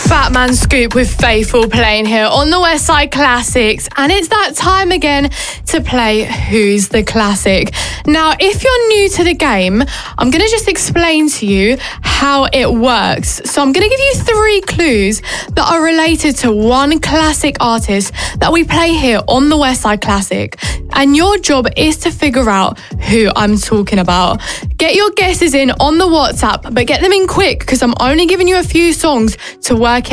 Batman Scoop with Faithful playing here on the West Side Classics, and it's that time again to play Who's the Classic. Now, if you're new to the game, I'm going to just explain to you how it works. So I'm going to give you 3 clues that are related to one classic artist that we play here on the West Side Classic, and your job is to figure out who I'm talking about. Get your guesses in on the WhatsApp, but get them in quick because I'm only giving you a few songs to work